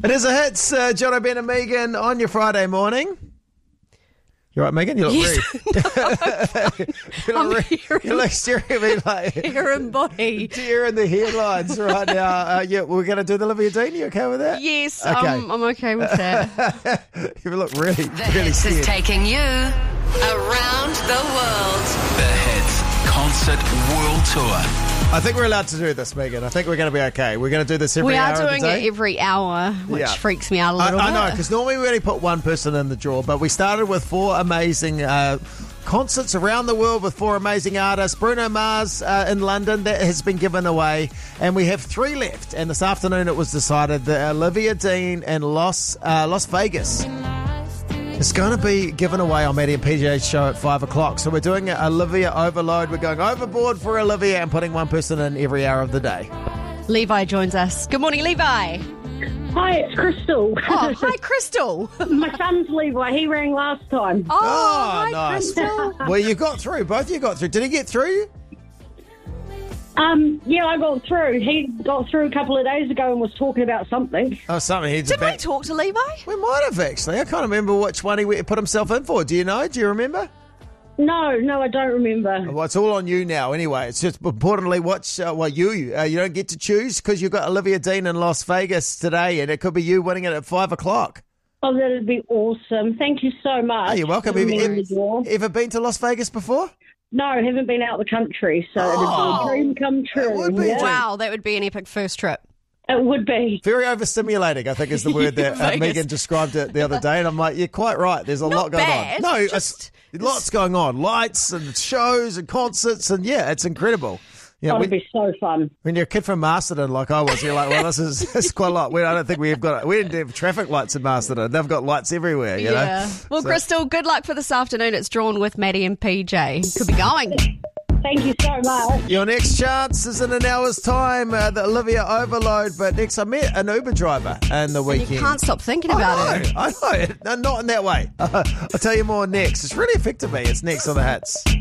It is a hits, John O'Ben and Megan on your Friday morning. You right, Megan? You look you look staring at me like Hair and body. deer in the headlines right now. Yeah, we're going to do the Olivia Dean. You okay with that? Yes, Okay. I'm okay with that. You look really The Hits is scared. taking you around the world. The Hits Concert World Tour. I think we're allowed to do this, Megan. I think we're going to be okay. We're going to do this every We hour are doing of the day. it every hour, which Yeah. freaks me out a little bit. I know, because normally we only put one person in the draw, but we started with 4 amazing concerts around the world with 4 amazing artists. Bruno Mars in London, that has been given away, and we have 3 left. And this afternoon it was decided that Olivia Dean in Las Vegas is going to be given away on Maddie and PJ's show at 5 o'clock. So we're doing Olivia Overload. We're going overboard for Olivia and putting one person in every hour of the day. Levi joins us. Good morning, Levi. Hi, it's Crystal. Oh, hi, Crystal. My son's Levi. He rang last time. Oh, hi, nice. Crystal. Well, you got through. Both of you got through. Did he get through? Yeah, I got through. He got through a couple of days ago and was talking about something. Oh, something. He Did we talk to Levi? We might have, actually. I can't remember which one he put himself in for. Do you know? Do you remember? No, I don't remember. Well, it's all on you now anyway. It's just importantly you don't get to choose because you've got Olivia Dean in Las Vegas today, and it could be you winning it at 5 o'clock. Oh, that'd be awesome. Thank you so much. Oh, you're welcome. for Have me in the you door. ever been to Las Vegas before? No, I haven't been out of the country, so it'd be a dream come true. It would be a yeah. dream. Wow, that would be an epic first trip. It would be. Very overstimulating, I think, is the word that Vegas. Megan described it the other day. And I'm like, you're quite right. There's a lot going bad, on. No, just- lots going on. Lights and shows and concerts. And yeah, it's incredible. Yeah, That'd be so fun. when you're a kid from Masterton like I was, you're like, well, this is quite a lot. I don't think we didn't have traffic lights in Masterton. They've got lights everywhere, you know. Well, So- Crystal, good luck for this afternoon. It's drawn with Maddie and PJ. Could be going. Thank you so much. Your next chance is in an hour's time, the Olivia Overload. But next, I met an Uber driver in the weekend. You can't stop thinking about it. I know. No, not in that way. I'll tell you more next. It's really affected me. It's next on the Hits.